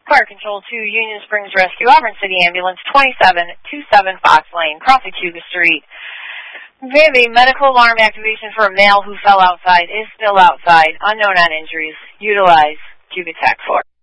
Fire Control to Union Springs Rescue, Auburn City Ambulance, 2727 Fox Lane, crossing Cuba Street. We have a medical alarm activation for a male who fell outside, is still outside, unknown on injuries. Utilize Cuba Tech 4.